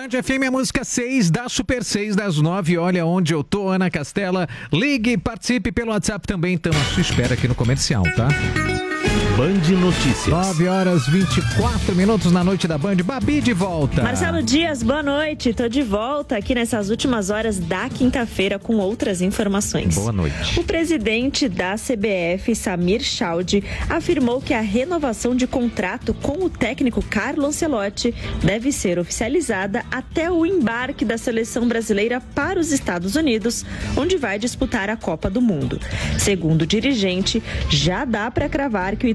Band FM, a música 6 da Super 6 das 9. Olha onde eu tô, Ana Castela. Ligue, participe pelo WhatsApp também. Estamos à sua espera aqui no comercial, tá? Band Notícias. 9h24 na noite da Band. Babi de volta. Marcelo Dias, boa noite. Tô de volta aqui nessas últimas horas da quinta-feira com outras informações. Boa noite. O presidente da CBF, Samir Chaude, afirmou que a renovação de contrato com o técnico Carlo Ancelotti deve ser oficializada até o embarque da seleção brasileira para os Estados Unidos, onde vai disputar a Copa do Mundo. Segundo o dirigente, já dá para cravar que o